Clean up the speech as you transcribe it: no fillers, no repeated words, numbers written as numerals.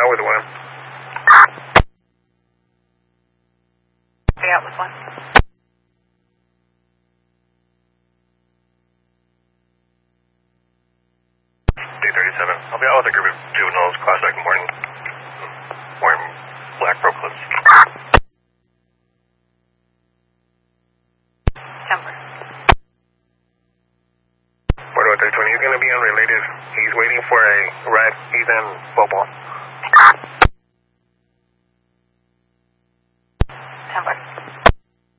with one. Stay out with one. 337. I'll be out with a group of juveniles, class act morning. Wearing black rope clips. Temper. What about 320? He's going to be unrelated. He's waiting for a ride. He's in Bobo.